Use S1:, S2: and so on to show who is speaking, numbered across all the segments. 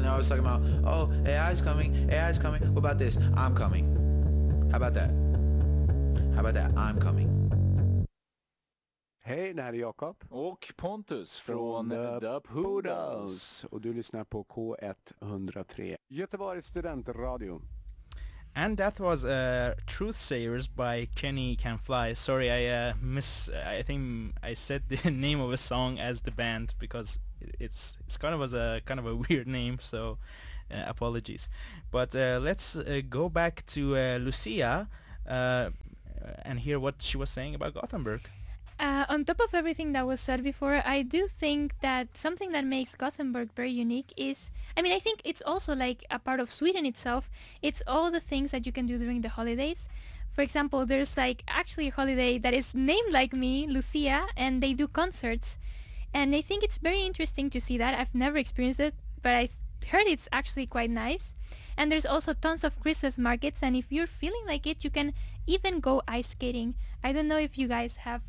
S1: they're always talking about, oh, AI's coming, AI's coming. What about this? I'm coming. How about that? How about that? I'm coming.
S2: Hej, det här är Jakob.
S3: Och Pontus från The Poodles.
S2: Och du lyssnar på K103. Göteborgs studentradio.
S4: And that was Truth Sayers by Kenny Can Fly. Sorry, I think I said the name of a song as the band because it's kind of a weird name, so apologies. But let's go back to Lucia and hear what she was saying about Gothenburg.
S5: On top of everything that was said before, I do think that something that makes Gothenburg very unique is, I think it's also like a part of Sweden itself. It's all the things that you can do during the holidays. For example, there's like actually a holiday that is named like me, Lucia, and they do concerts. And I think it's very interesting to see that. I've never experienced it, but I heard it's actually quite nice. And there's also tons of Christmas markets, and if you're feeling like it, you can even go ice skating. I don't know if you guys have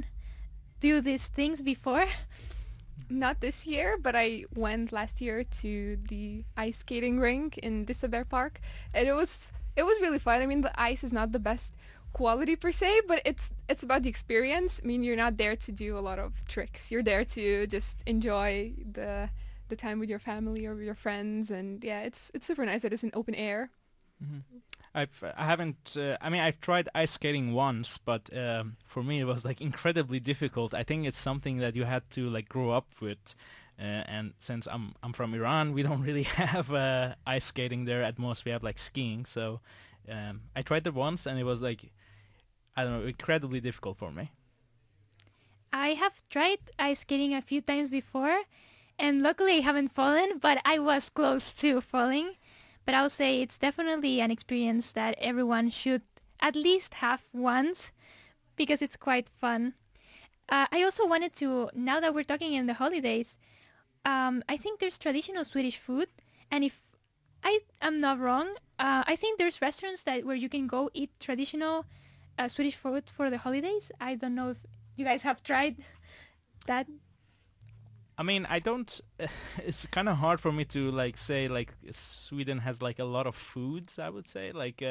S5: do these things before.
S6: Not this year, but I went last year to the ice skating rink in Liseberg Park, and it was really fun. I mean, the ice is not the best quality per se, but it's about the experience. I mean, you're not there to do a lot of tricks. You're there to just enjoy the time with your family or your friends, and yeah, it's super nice that it's in open air.
S4: Mm-hmm. I've tried ice skating once, but for me it was like incredibly difficult. I think it's something that you had to like grow up with, and since I'm from Iran, we don't really have ice skating there. At most we have like skiing, so I tried it once and it was like, I don't know, incredibly difficult for me.
S5: I have tried ice skating a few times before, and luckily I haven't fallen, but I was close to falling. But I would say it's definitely an experience that everyone should at least have once, because it's quite fun. I also wanted to, now that we're talking in the holidays, I think there's traditional Swedish food, and if I'm not wrong, I think there's restaurants where you can go eat traditional Swedish food for the holidays. I don't know if you guys have tried that.
S4: I mean, I don't. It's kind of hard for me to like say like Sweden has like a lot of foods. I would say like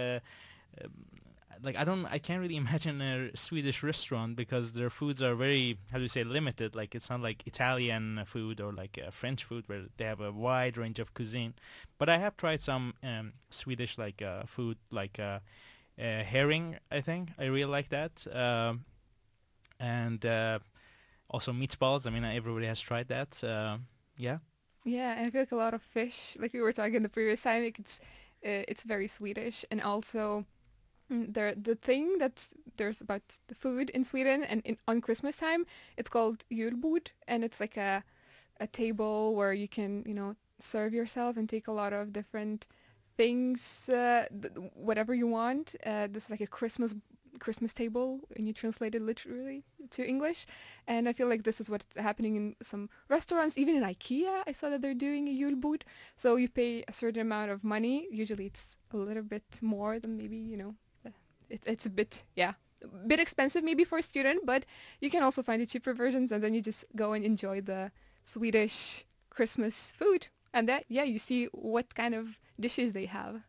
S4: I can't really imagine a Swedish restaurant because their foods are very, how do you say, limited. Like it's not like Italian food or like French food where they have a wide range of cuisine. But I have tried some Swedish like food like herring. I think I really like that. And also meatballs. I mean, everybody has tried that. Yeah.
S6: Yeah, and I feel like a lot of fish, like we were talking the previous time, like it's very Swedish, and also the thing there's about the food in Sweden and on Christmas time, it's called julbord, and it's like a table where you can serve yourself and take a lot of different things, whatever you want. This is like a Christmas table, and you translate it literally to English, and I feel like this is what's happening in some restaurants. Even in IKEA I saw that they're doing a julbord, so you pay a certain amount of money. Usually it's a little bit more than maybe it's a bit expensive maybe for a student, but you can also find the cheaper versions, and then you just go and enjoy the Swedish Christmas food, and that you see what kind of dishes they have.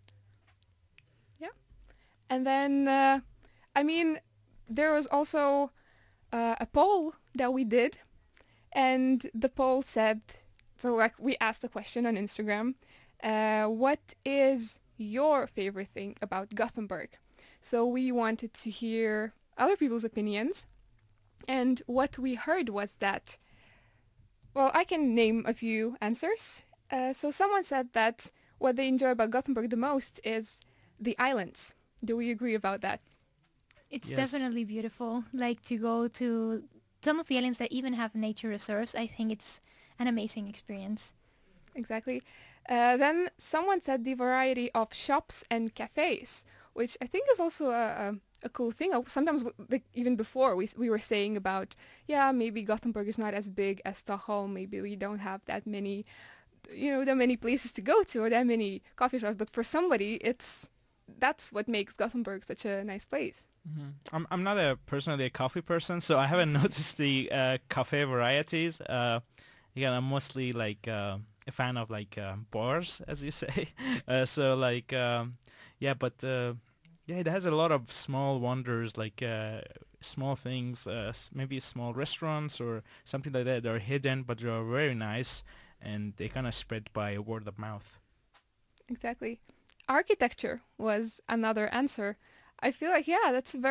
S6: And then I mean, there was also a poll that we did, and the poll said, so like we asked a question on Instagram, what is your favorite thing about Gothenburg? So we wanted to hear other people's opinions, and what we heard was that, well, I can name a few answers. So someone said that what they enjoy about Gothenburg the most is the islands. Do we agree about that?
S5: It's
S4: Yes.
S5: definitely beautiful. Like to go to some of the islands that even have nature reserves. I think it's an amazing experience.
S6: Exactly. Then someone said the variety of shops and cafes, which I think is also a cool thing. Sometimes, like even before, we were saying about, maybe Gothenburg is not as big as Stockholm. Maybe we don't have that many, that many places to go to or that many coffee shops. But for somebody, that's what makes Gothenburg such a nice place.
S4: Mm-hmm. I'm not personally a coffee person, so I haven't noticed the cafe varieties. Again, I'm mostly like a fan of like bars, as you say. So like yeah, but yeah, it has a lot of small wonders, like small things, maybe small restaurants or something like that. They're hidden, but they're very nice, and they kind of spread by word of mouth.
S6: Exactly. Architecture was another answer. I feel like, yeah,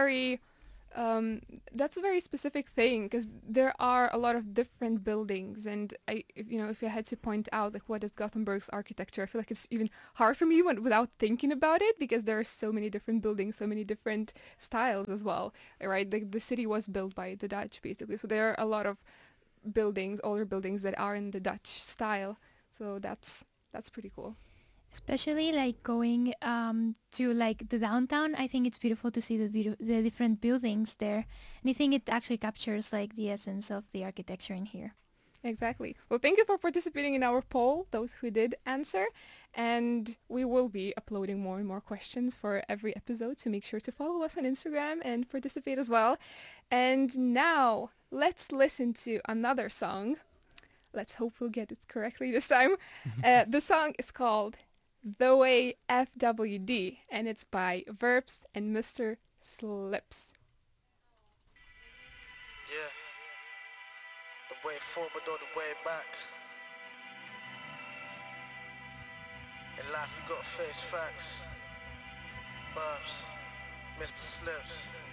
S6: that's a very specific thing because there are a lot of different buildings, and if I had to point out like what is Gothenburg's architecture, I feel like it's even hard for me without thinking about it, because there are so many different buildings, so many different styles as well, right? The city was built by the Dutch basically, so there are a lot of buildings, older buildings that are in the Dutch style. So that's pretty cool.
S5: Especially like going to like the downtown, I think it's beautiful to see the different buildings there, and I think it actually captures like the essence of the architecture in here.
S6: Exactly. Well, thank you for participating in our poll, those who did answer. And we will be uploading more and more questions for every episode, so make sure to follow us on Instagram and participate as well. And now, let's listen to another song. Let's hope we'll get it correctly this time. The song is called The Way FWD, and it's by Verbs and Mr. Slips.
S7: Yeah. The way forward or the way back. In life you gotta face facts. Verbs, Mr. Slips.